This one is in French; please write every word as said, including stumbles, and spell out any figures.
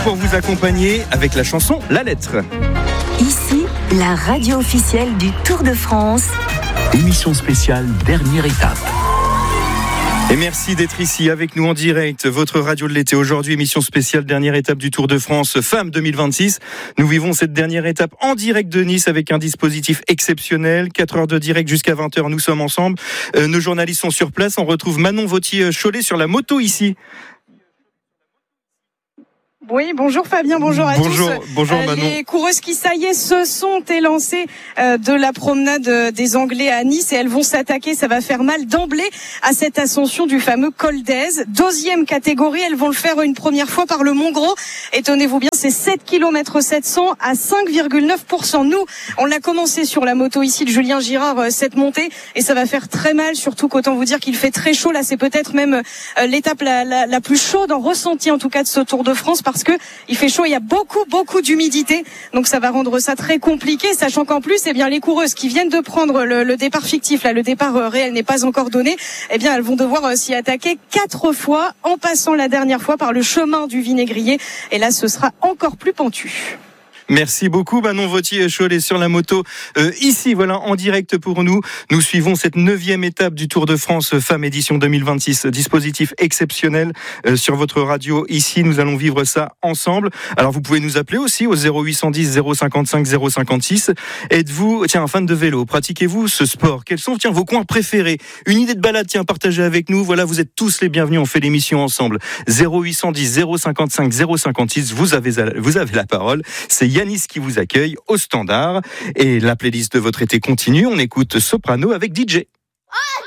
pour vous accompagner avec la chanson La Lettre. Ici, la radio officielle du Tour de France. Émission spéciale, dernière étape. Et merci d'être ici avec nous en direct. Votre radio de l'été aujourd'hui, émission spéciale, dernière étape du Tour de France Femmes deux mille vingt-six. Nous vivons cette dernière étape en direct de Nice avec un dispositif exceptionnel. quatre heures de direct jusqu'à vingt heures, nous sommes ensemble. Euh, nos journalistes sont sur place. On retrouve Manon Vauthier-Cholet sur la moto ici. Oui, bonjour Fabien, bonjour à bonjour, tous. Bonjour euh, Manon. Les coureuses qui, ça y est, se sont élancées euh, de la promenade des Anglais à Nice et elles vont s'attaquer, ça va faire mal d'emblée à cette ascension du fameux col d'Èze. Deuxième catégorie, elles vont le faire une première fois par le Mont Gros. Et tenez-vous bien, c'est sept kilomètres sept cents à cinq virgule neuf pour cent. Nous, on l'a commencé sur la moto ici de Julien Girard, euh, cette montée, et ça va faire très mal, surtout qu'autant vous dire qu'il fait très chaud. Là, c'est peut-être même euh, l'étape la, la, la plus chaude en ressenti en tout cas de ce Tour de France, parce que il fait chaud, il y a beaucoup beaucoup d'humidité, donc ça va rendre ça très compliqué, sachant qu'en plus, eh bien, les coureuses qui viennent de prendre le, le départ fictif, là, le départ euh, réel n'est pas encore donné, eh bien, elles vont devoir euh, s'y attaquer quatre fois, en passant la dernière fois par le chemin du Vinaigrier, et là, ce sera encore plus pentu. Merci beaucoup Manon Vauthier-Cholet sur la moto euh, ici, voilà, en direct pour nous. Nous suivons cette neuvième étape du Tour de France Femmes édition deux mille vingt-six, dispositif exceptionnel euh, sur votre radio ici. Nous allons vivre ça ensemble. Alors vous pouvez nous appeler aussi au zéro huit cent dix zéro cinquante-cinq zéro cinquante-six. Êtes-vous, tiens, un fan de vélo? Pratiquez-vous ce sport? Quels sont, tiens, vos coins préférés? Une idée de balade, tiens, partagez avec nous. Voilà, vous êtes tous les bienvenus. On fait l'émission ensemble. zéro huit cent dix zéro cinquante-cinq zéro cinquante-six. Vous avez, vous avez la parole. C'est Yanis qui vous accueille au standard. Et la playlist de votre été continue. On écoute Soprano avec D J. Oh